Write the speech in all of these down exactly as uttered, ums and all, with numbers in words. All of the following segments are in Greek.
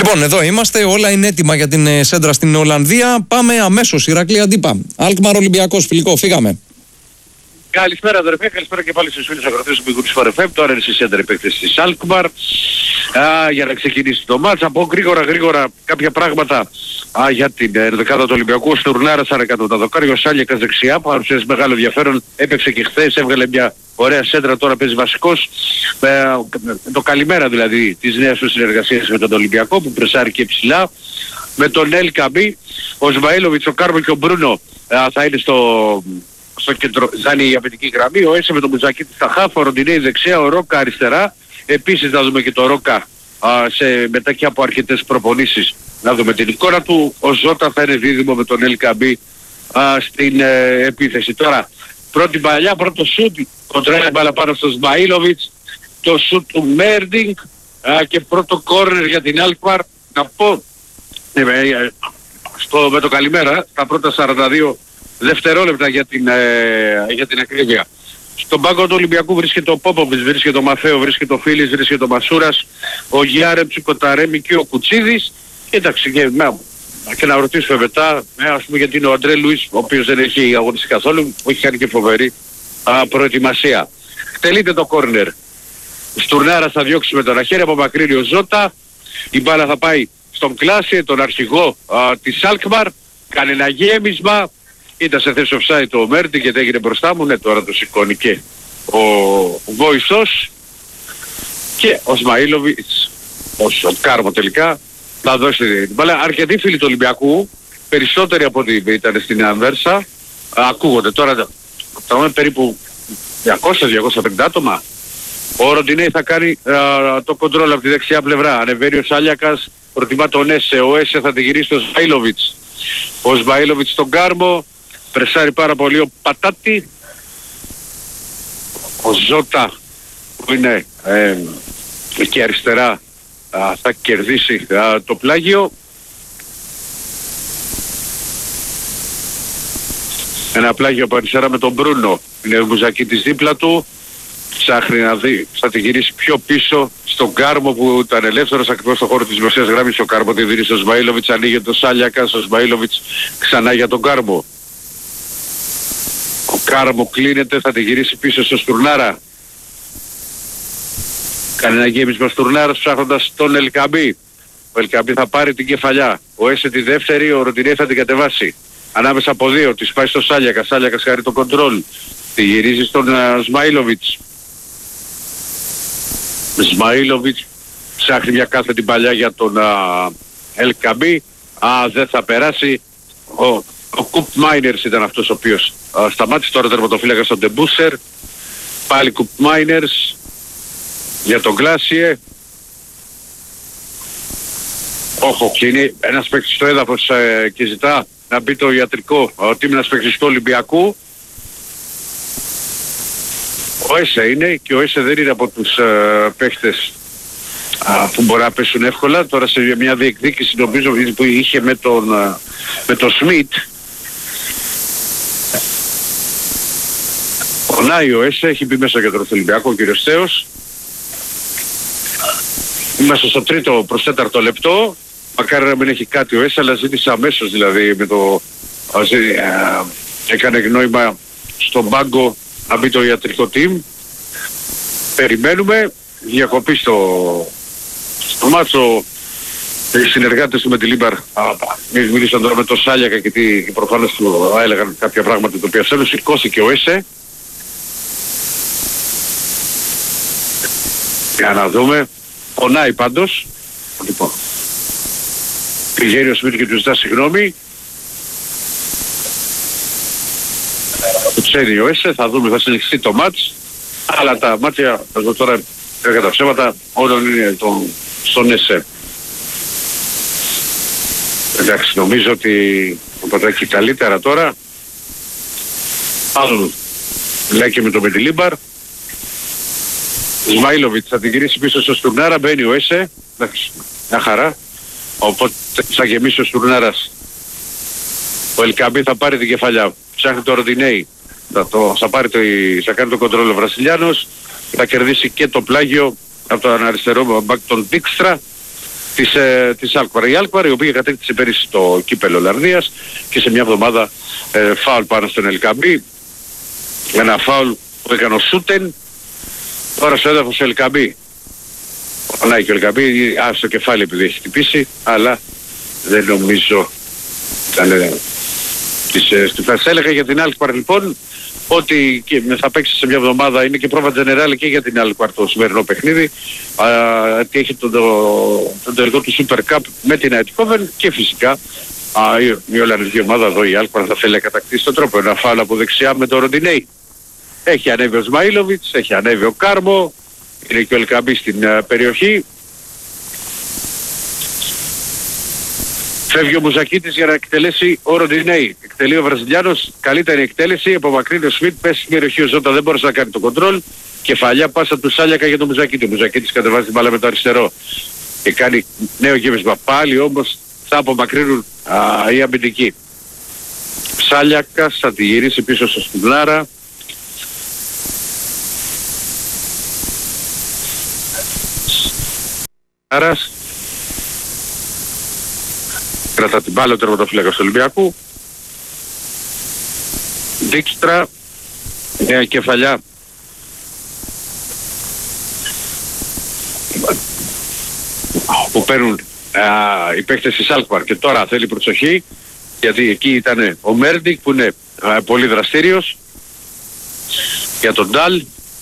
Λοιπόν, εδώ είμαστε. Όλα είναι έτοιμα για την ε, σέντρα στην Ολλανδία. Πάμε αμέσως. Ηρακλή Αντίπα. Αλκμαρ Ολυμπιακός. Φιλικό. Φύγαμε. Καλησπέρα αδερφέ, καλησπέρα και πάλι στους φίλους αγροτές του Μπικούρης Φορεφέμ. Τώρα είναι στη σέντρα επέκταση της Αλκμαρ. Α, για να ξεκινήσει το μάτς. Από γρήγορα γρήγορα κάποια πράγματα α, για την ενδεκάδα του Ολυμπιακού. Ο Στουρνάρας ανακάτω τα δοκάρια, ο Σάλιακας δεξιά, που παρουσιάζει μεγάλο ενδιαφέρον. Έπαιξε και χθες, έβγαλε μια ωραία σέντρα, τώρα παίζει βασικός. Ε, το καλημέρα δηλαδή της νέας του συνεργασίας με τον Ολυμπιακό που πρεσάρει και ψηλά. Με τον Ελ Καμπί, ο Σμαΐλοβιτς, ο Κάρμο και ο Μπρούνο α, θα είναι στο... στο κέντρο, θα είναι η αμυντική γραμμή, ο Έσε με τον Μπουζακίτη στα χάφ, ο Ροντινέη δεξιά, ο Ρόκα αριστερά. Επίσης να δούμε και το Ρόκα α, σε, μετά και από αρκετές προπονήσεις να δούμε την εικόνα του. Ο Ζώτα θα είναι δίδυμο με τον Ελ Καμπί α, στην ε, επίθεση. Τώρα πρώτη παλιά, πρώτο σούτ, κοντράει μπάλα πάνω στο Σμαΐλοβιτς, το σούτ του Μέρντινγκ και πρώτο κόρνερ για την Αλκμαρ. Να πω ε, ε, στο, με το καλημέρα, τα πρώτα σαράντα δύο δευτερόλεπτα για την, ε, για την ακρίβεια. Στον πάγκο του Ολυμπιακού βρίσκεται ο Πόποβιτς, βρίσκεται ο Μαθαίο, βρίσκεται ο Φίλης, βρίσκεται ο Μασούρας, ο Γιάρεμψ, ο Κοταρέμι και ο Κουτσίδης. Εντάξει, και, να, και να ρωτήσουμε μετά, ε, ας πούμε, γιατί είναι ο Αντρέ Λουίς, ο οποίος δεν έχει αγωνιστεί καθόλου, που έχει κάνει και φοβερή α, προετοιμασία. Τελείται το κόρνερ. Στουρνάρας θα διώξει με τον αχέρι, από μακρύνει ο Ζώτα. Η μπάλα θα πάει στον Κλάσιε, τον αρχηγό α, της Αλκμαρ. Κάνει ένα γέμισμα. Ήταν σε θέση offside το Μέρντι και έγινε μπροστά μου. Ναι, τώρα το σηκώνει και ο βοηθός. Και ο Σμαΐλοβιτς, ο Κάρμο τελικά, θα δώσει την μπάλα. Αρκετοί φίλοι του Ολυμπιακού, περισσότεροι από ό,τι ήταν στην Ανβέρσα, ακούγονται. Τώρα θα δούμε περίπου διακόσια με διακόσια πενήντα άτομα. Ο Ροντινέη θα κάνει α, το κοντρόλ από τη δεξιά πλευρά. Ανεβαίνει ο Σάλιακας, προτιμά τον Έσε. Ο Έσε θα την γυρίσει στον Σμαΐλοβιτς. Ο Σμαΐλοβιτς στον Κάρμο. Πρεσάρει πάρα πολύ ο Πατάτη. Ο Ζώτα που είναι ε, εκεί αριστερά α, θα κερδίσει α, το πλάγιο. Ένα πλάγιο από αριστερά με τον Μπρούνο. Είναι ο Μπουζακίτης δίπλα του. Ψάχνει να δει, θα τη γυρίσει πιο πίσω στον Κάρμο που ήταν ελεύθερος ακριβώς στον χώρο της μεσαίας γράμμης. Ο Κάρμο τη δίνει στον Σμαΐλοβιτς, ανοίγει το Σάλιακας, ο Σμαΐλοβιτς ξανά για τον Κάρμο. Ο Κάρμο κλείνεται, θα τη γυρίσει πίσω στο Στουρνάρα. Κάνει ένα γέμισμα Στουρνάρας ψάχνοντας τον Ελ Καμπί. Ο Ελ Καμπί θα πάρει την κεφαλιά. Ο Έσε τη δεύτερη, ο Ροντινέη θα την κατεβάσει. Ανάμεσα από δύο, της πάει στο Σάλιακα. Σάλιακας χάρει το κοντρόλ. Τη γυρίζει στον uh, Σμαΐλοβιτς. Σμαΐλοβιτς ψάχνει μια κάθετη παλιά για τον uh, Ελ Καμπί. Α, δεν θα περάσει. Ο, ο Κουπ Μάινερς ήταν αυτός ο οποίος uh, σταμάτησε. Τώρα τερματοφύλακα στον Ντεμπούσερ. Πάλι Κουπ Μάινερς για τον Κλάσιε. Όχο, κλείνει ένας παίκτης στο έδαφος ε, και ζητά να μπει το ιατρικό. Ο τίμηνας παίκτης του Ολυμπιακού. Ο Έσε είναι και ο Έσε δεν είναι από τους ε, παίκτες α, που μπορεί να πέσουν εύκολα. Τώρα σε μια διεκδίκηση νομίζω που είχε με τον, α, με τον Σμιτ. Πονάει ο Έσε, έχει μπει μέσα για τον Ολυμπιακό ο κύριος Θέος. Είμαστε στο τρίτο προς τέταρτο λεπτό. Μακάρι να μην έχει κάτι ο Έσε, αλλά ζήτησε αμέσως δηλαδή με το... Α, ζή, α, έκανε γνώριμα στον πάγκο να μπει το ιατρικό team. Περιμένουμε. Διακοπή στο, στο μάτσο. Οι συνεργάτες του με τη Λίμπαρ μίλησαν τώρα με το Σάλιακα και τι, προφανώς του έλεγαν κάποια πράγματα τα οποία θέλουν. Σηκώθηκε ο Έσε. Για να δούμε. Πονάει πάντως. Λοιπόν. Πηγαίνει ο Σμίτ και του ζητά συγγνώμη. Το ξέρει ο Έσε, θα δούμε, θα συνεχιστεί το μάτς. Αλλά τα μάτια, εδώ τώρα για τα ψέματα, όλων είναι τον, στον Έσε. Εντάξει, νομίζω ότι ο Πατράκη καλύτερα τώρα. Άλλον λέει και με το Μετιλίμπαρ. Σμαΐλοβιτς θα την γυρίσει πίσω στο Στουρνάρα, μπαίνει ο Έσε. Εντάξει, μια χαρά. Οπότε θα γεμίσει ο Στουρνάρας. Ο Ελ Καμπί θα πάρει την κεφαλιά. Ψάχνει το Ροντινέη. Θα, το, θα, πάρει το, θα κάνει το κοντρόλ ο Βρασιλιάνος. Θα κερδίσει και το πλάγιο από τον αριστερό μπακ τον Δίκστρα. της, ε, της Alkmaar. Η Alkmaar η οποία κατέκτησε πέρυσι το κύπελλο Ολλανδίας και σε μια εβδομάδα ε, φάουλ πάνω στον Ελκαμπή. Ένα φάουλ που έκανε ο Σούτεν. Τώρα στο έδαφος ο Ελκαμπή. Πονάει και ο Ελκαμπή, α, στο κεφάλι επειδή έχει χτυπήσει, αλλά δεν νομίζω ήταν ε, της, ε, θα έλεγα για την Alkmaar λοιπόν ότι και θα παίξει σε μια εβδομάδα, είναι και πρόβα generale και για την Alkmaar το σημερινό παιχνίδι, ότι έχει τον, τον τελικό του Super Cup με την Eindhoven και φυσικά α, η, η Ολλανδική ομάδα εδώ η Alkmaar θα θέλει να κατακτήσει τον τρόπο. Ένα φάουλ από δεξιά με τον Ροντινέι. Έχει ανέβει ο Σμαΐλοβιτς, έχει ανέβει ο Κάρμο, είναι και ο Ελκαμπή στην uh, περιοχή. Φεύγει ο Μουζακίτης για να εκτελέσει ο Ροντινέι. Εκτελεί ο Βραζιλιάνος, καλύτερη εκτέλεση, απομακρύνει ο Σμιτ, πέσει στην περιοχή ο Ζώτα, δεν μπορούσε να κάνει το κοντρόλ. Κεφαλιά πάσα του Σάλιακα για τον Μουζακίτη. Ο Μουζακίτης κατεβάζει την μπάλα με το αριστερό και κάνει νέο γέμισμα. Πάλι όμως θα απομακρύνουν α, οι αμυντικοί. Σάλιακας θα τη γυρίσει πίσω στο Στουνάρα. Άρας κρατά την μπάλα ο τερματοφύλακας του Ολυμπιακού. Δίκστρα, νέα κεφαλιά που παίρνουν α, οι παίκτες της Alkmaar και τώρα θέλει προσοχή γιατί εκεί ήταν ο Μέρντικ που είναι α, πολύ δραστήριος για τον Ντάλ.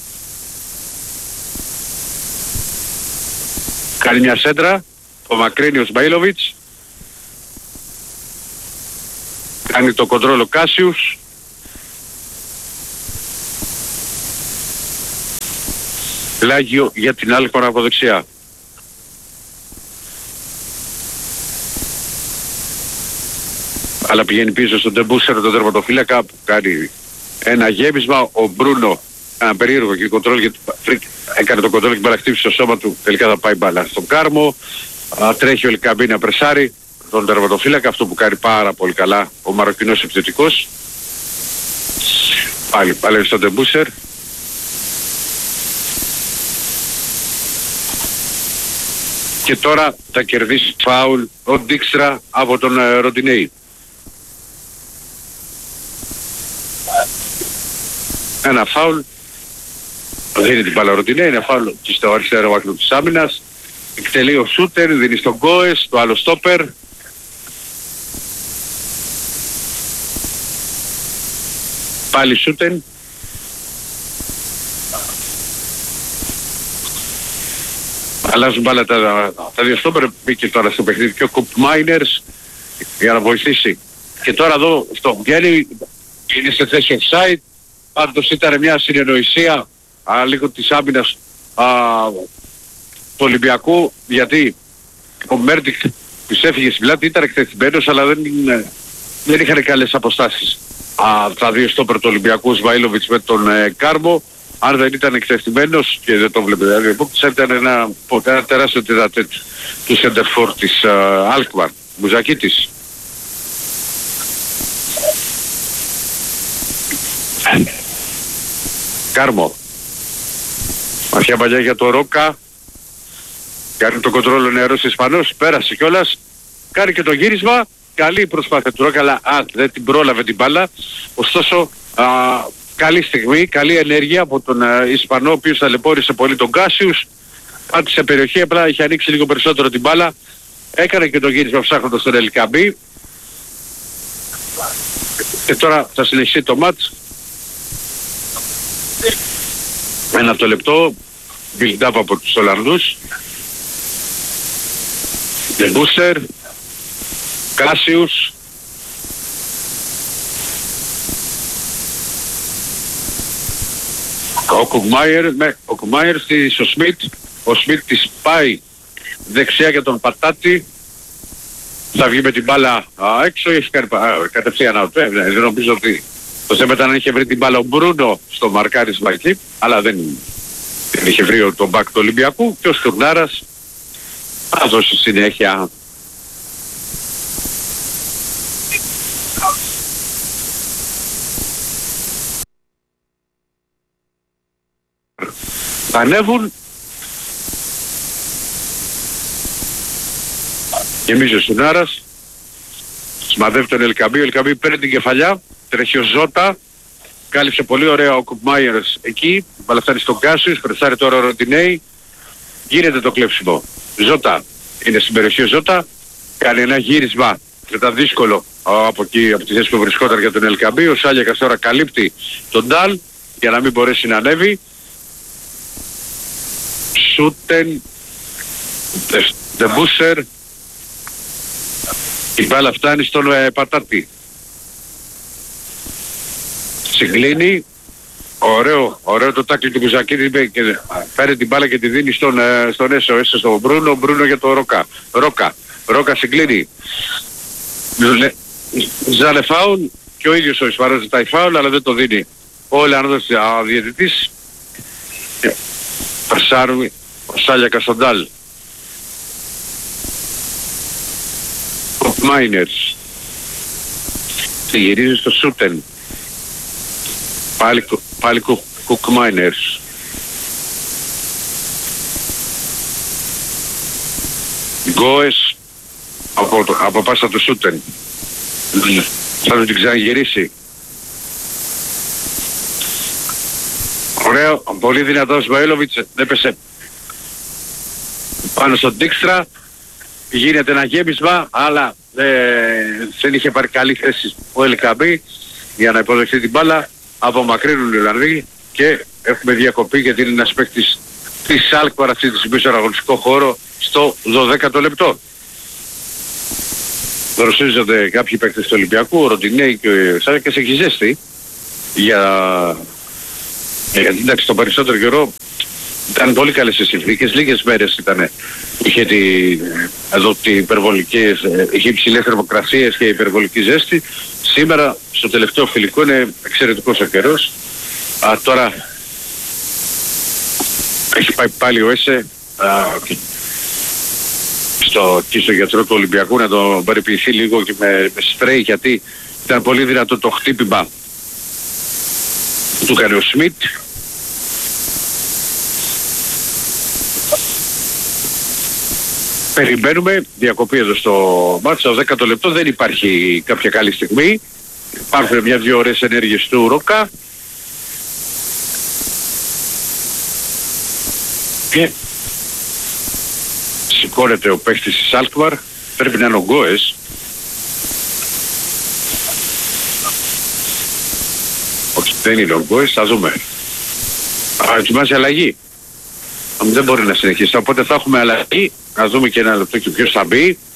Κάνει μια σέντρα, ο μακρύνει ο Σμαΐλοβιτς. Κάνει το κοντρόλ ο Κάσιους. Πλάγιο για την Alkmaar από δεξιά. Αλλά πηγαίνει πίσω στον Ντεμπούσερ τον τερματοφύλακα που κάνει ένα γέμισμα. Ο Μπρούνο, ένα περίεργο και κοντρόλ γιατί έκανε το κοντρόλ και παρακτήψει στο σώμα του. Τελικά θα πάει μπάλα στον Κάρμο. Α, τρέχει ο Ελκαμπή να πρεσάρει τον τερματοφύλακα, αυτό που κάνει πάρα πολύ καλά ο Μαροκινός επιθετικός. Πάλι παλεύει στον Ντεμπούσερ. Και τώρα θα κερδίσει φάουλ ο Ντίξτρα από τον uh, Ροντινέι. Ένα φάουλ. Δίνει την μπάλα ο Ροντινέι, ένα φάουλ και στο αριστερό άκρο της άμυνας. Εκτελεί ο Σούτερ, δίνει στον Γκόες, το άλλο στόπερ. Πάλι Σούτεν. Αλλάζουν μπάλα τα, τα δύο στόπερ, μπήκε τώρα στο παιχνίδι και ο Κουπ Μάινερς για να βοηθήσει. Και τώρα εδώ στο βγαίνει, είναι σε θέση offside, πάντως ήταν μια συνεννοησία α, λίγο της άμυνας α, του Ολυμπιακού, γιατί ο Μέρντικ που έφυγε στην πλάτη ήταν εκτεθειμένος, αλλά δεν, δεν είχαν καλές αποστάσεις. Α, τα δύο στόπερ του Ολυμπιακού, Σμαΐλοβιτς με τον ε, Κάρμο. Αν δεν ήταν εκτεθειμένος και δεν το βλέπετε, δηλαδή ήταν ένα, ένα τεράστιο τετατέτ του σεντερφόρ της uh, Alkmaar, Μουζακίτης. Κάρμο. Αρχαία παλιά για το Ρόκα. Κάνει το κοντρόλο νεαρός Ισπανός, πέρασε κιόλας. Κάνει και το γύρισμα. Καλή προσπάθεια του Ρόκα, αλλά α, δεν την πρόλαβε την μπάλα. Ωστόσο, α, καλή στιγμή, καλή ενέργεια από τον α, Ισπανό, ο οποίος ταλαιπώρησε πολύ τον Κάσιους. Πάτησε περιοχή, απλά είχε ανοίξει λίγο περισσότερο την μπάλα. Έκανε και το γύρισμα ψάχνοντας τον Ελκαμπή. Και τώρα θα συνεχίσει το μάτς. Ένα το λεπτό, build-up από τους Ολλανδούς. Ντεμπούσερ, Κάσιους. Ο Κουμάιερ, με, ο Κουμάιερ στο Σμιτ. Ο Σμιτ της πάει δεξιά για τον Πατάτη. Θα βγει με την μπάλα α, έξω, έχει κάνει α, κατευθείαν out. Ε, δεν νομίζω ότι το θέμα ήταν να είχε βρει την μπάλα ο Μπρούνο στο μαρκάρισμα εκεί, αλλά δεν, δεν είχε βρει τον μπακ του Ολυμπιακού και ο Στουρνάρας θα δώσει συνέχεια. Θα ανέβουν Γεμίζει ο Σουνάρας. Σημαδεύει τον Ελκαμπή. Ο Ελκαμπή παίρνει την κεφαλιά. Τρέχει ο Ζώτα. Κάλυψε πολύ ωραία ο Κουπμάιερς εκεί. Μπαλά φτάνει στον Κάσιους. Πρεσάρει τώρα ο Ροντινέη. Γίνεται το κλέψιμο. Ζώτα. Είναι στην περιοχή ο Ζώτα. Κάνει ένα γύρισμα. Ήταν δύσκολο από εκεί, από τη θέση που βρισκόταν για τον Ελκαμπή. Ο Σάλιακας τώρα καλύπτει τον Ντάλ για να μην μπορέσει να ανέβει. Σούτεν. Ντεμπούσερ. Η μπάλα φτάνει στον ε, Πατάτη. Συγκλίνει. Ωραίο, ωραίο το τάκλι του Μπουζακίδη και φέρει την μπάλα και τη δίνει στον, ε, στον Έσο, Έσο στον Μπρούνο, Μπρούνο για τον Ρόκα. Ρόκα, Ρόκα συγκλίνει. Ζάλε φάουλ και ο ίδιος ο Ισπανός ζητάει φάουλ αλλά δεν το δίνει. Ο Λεανδός ο διαιτητής. Περσάρουμε ο Σάλιακας στον Ντάλ. Ο Μάινερς. Τη γυρίζει στο Σούτεν. Πάλι, πάλι Κουκ Μάινερς. Γκόες από, από πάσα του Σούτεν. Θα του την ξαναγυρίσει. Ωραίο, πολύ δυνατός Βαΐλοβιτς, έπεσε πάνω στον Ντίξτρα. Γίνεται ένα γέμισμα, αλλά ε, δεν είχε πάρει καλή θέση ο Ελκαμπή για να υποδεχθεί την μπάλα. Απομακρύνουν οι Ιρλανδοί και έχουμε διακοπή γιατί είναι ένας παίκτης της Αλκμαρ αυτή τη στιγμή στον αγωνιστικό χώρο στο δωδέκατο λεπτό. Δροσίζονται κάποιοι παίκτες του Ολυμπιακού, ο Ροντινέη και ο Σάλιακας έχει ζέστη για... γιατί εντάξει τον περισσότερο καιρό ήταν πολύ καλές οι συνθήκες, λίγες μέρες ήταν. Είχε τη, εδώ την υπερβολική, είχε υψηλές θερμοκρασίες και υπερβολική ζέστη. Σήμερα στο τελευταίο φιλικό είναι εξαιρετικός ο καιρός. Α, τώρα έχει πάει πάλι ο Έσε α, στο, και στο γιατρό του Ολυμπιακού να τον περιποιηθεί λίγο και με, με σπρέι γιατί ήταν πολύ δυνατό το χτύπημα που του έκανε ο Σμιτ. Περιμένουμε διακοπή εδώ στο μάτς, στο δέκατο λεπτό δεν υπάρχει κάποια καλή στιγμή. Υπάρχουν μια-δυο ώρες ενέργειες του Ρόκα. Και σηκώνεται ο παίχτης της Αλκμαρ, πρέπει να είναι ο Γκόες. Όχι, δεν είναι ο Γκόες, θα δούμε. Α, ετοιμάζει αλλαγή. Δεν μπορεί να συνεχίσει, οπότε θα έχουμε αλλαγή. Να δούμε και ένα λεπτό και ποιος θα μπει.